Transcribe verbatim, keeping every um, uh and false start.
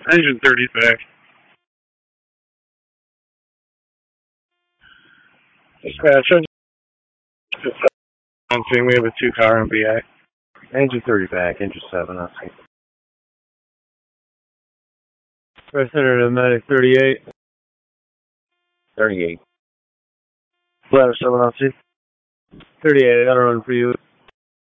Engine thirty's back. Dispatch, engine seeing we have a two car M B I. Engine thirty back, engine seven, I'll see. Press enter to Medic thirty-eight. thirty-eight. Ladder seven, I'll see. thirty-eight, I got a run for you.